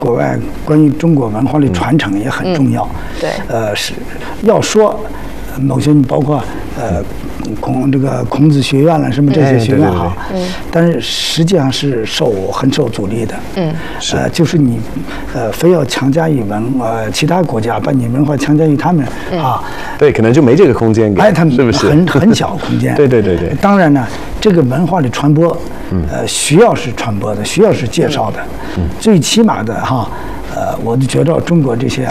国外关于中国文化的传承也很重要。 对， 是要说某些包括孔子学院了什么这些学院哈，但是实际上是很受阻力的。就是你非要强加于其他国家把你文化强加于他们啊， 对，可能就没这个空间给， 他们是不是很小空间？ 对。 当然呢，这个文化的传播，需要是传播的，需要是介绍的。最起码的哈，我就觉得中国这些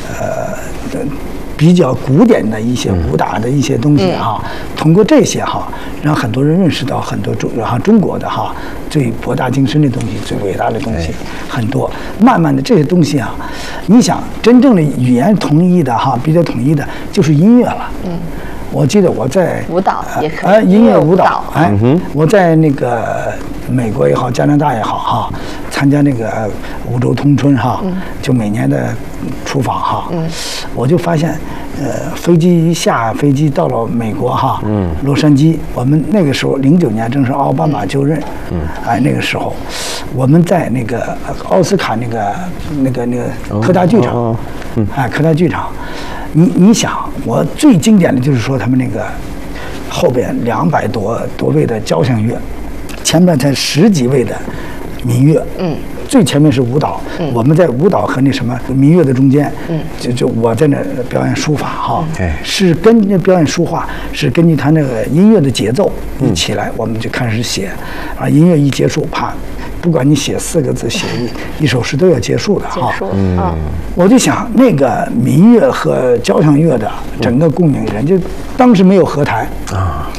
比较古典的一些武打的一些东西哈，通过这些哈，让很多人认识到很多中国的哈最博大精深的东西、最伟大的东西很多。慢慢的这些东西啊，你想真正的语言统一的哈，比较统一的就是音乐了。我记得我在舞蹈也可以， 音乐舞蹈，我在那个美国也好，加拿大也好哈，参加那个五洲通春哈，就每年的出访哈，我就发现，飞机到了美国哈，洛杉矶，我们那个时候09年正是奥巴马就任，那个时候，我们在那个奥斯卡那个科大剧场，科大剧场。你想，我最经典的就是说他们那个后边200多位的交响乐，前面才10几位的民乐，最前面是舞蹈，我们在舞蹈和那什么民乐的中间，就我在那表演书法哈，是跟着表演书画，是根据他那个音乐的节奏一起来，我们就开始写，音乐一结束，啪。不管你写4个字，写一首诗都要结束的哈。我就想那个民乐和交响乐的整个共鸣，人家当时没有合台啊，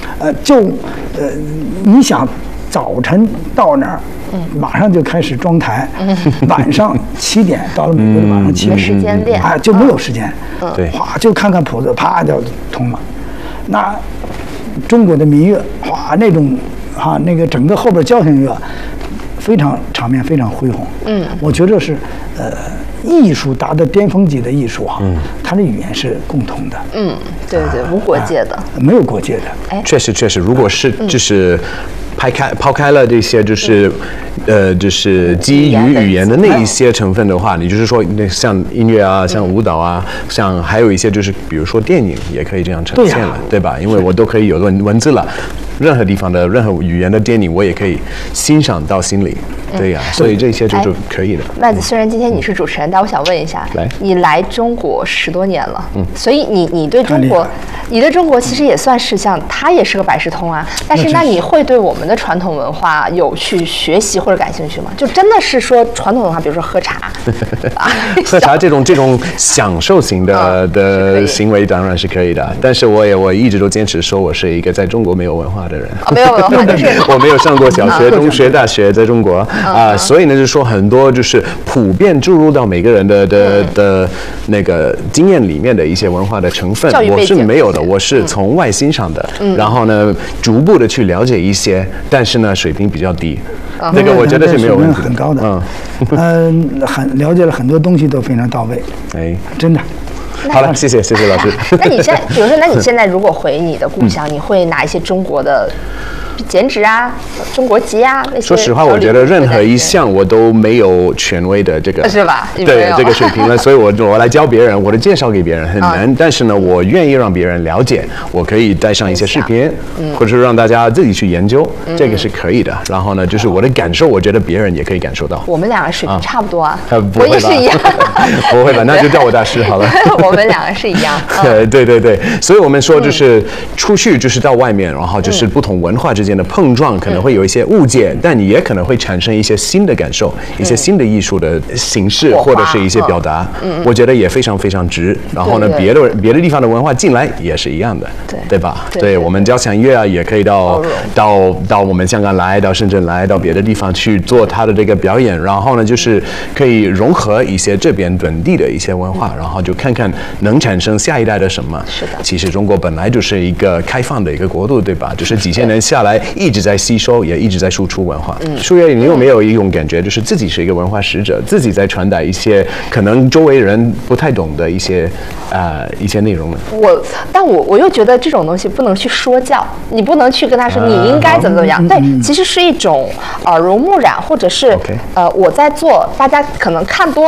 你想早晨到那儿，马上就开始装台，晚上7点到了美国的晚上7点， 没时间练啊， 就没有时间， 对， 哗就看看谱子，啪就通了。那中国的民乐，哗那种那个整个后边交响乐。场面非常恢宏，我觉得是艺术达到巅峰级的艺术哈，它的语言是共同的， 对，无国界的， 没有国界的， 确实，如果是就是抛开了这些就是基于语言的那一些成分的话，你就是说像音乐啊，像舞蹈啊，像还有一些就是比如说电影也可以这样呈现了，对吧？因为我都可以有文字了。任何地方的任何语言的电影，我也可以欣赏到心里，对呀，所以这些就是可以的。 麦子，虽然今天你是主持人，但我想问一下，你来中国10多年了，所以你对中国其实也算是像它也是个百事通啊。但是那你会对我们的传统文化有去学习或者感兴趣吗？就真的是说传统文化，比如说喝茶， 喝茶这种享受型的行为当然是可以的，但是我一直都坚持说我是一个在中国没有文化的人， 没有文化，就是我没有上过小学、中学、大学，在中国所以呢，就是说很多就是普遍注入到每个人的那个经验里面的一些文化的成分，我是没有的，我是从外欣赏的，然后呢，逐步的去了解一些，但是呢，水平比较低，这个我觉得是没有问题的， 很高的，很了解了很多东西都非常到位，真的。 好了，谢谢老师。 那你现在，比如说，那你现在如果回你的故乡，你会拿一些中国的剪纸啊、中国籍啊那些？ 说实话，我觉得任何一项我都没有权威的这个， 是吧？ 对这个水平了，所以我来教别人，我的介绍给别人很难，但是呢，我愿意让别人了解，我可以带上一些视频，或者是让大家自己去研究，这个是可以的。然后呢，就是我的感受，我觉得别人也可以感受到。 我们两个水平差不多啊， 我也是一样。 不会吧？那就叫我大师好了。 我们两个是一样。 对，所以我们说就是出去就是到外面，然后就是不同文化之间的碰撞，可能会有一些误解，但你也可能会产生一些新的感受，一些新的艺术的形式或者是一些表达。我觉得也非常非常值。然后呢，别的地方的文化进来也是一样的，对吧？对，我们交响乐啊，也可以到我们香港来，到深圳来，到别的地方去做它的这个表演。然后呢，就是可以融合一些这边本地的一些文化，然后就看看能产生下一代的什么。 是的。 其实中国本来就是一个开放的一个国度，对吧？就是几千年下来一直在吸收，也一直在输出文化。舒月，你有没有一种感觉，就是自己是一个文化使者，自己在传达一些可能周围人不太懂的一些内容呢？ 但我又觉得这种东西不能去说教，你不能去跟他说你应该怎么样。对，其实是一种耳濡目染，或者是我在做，大家可能看多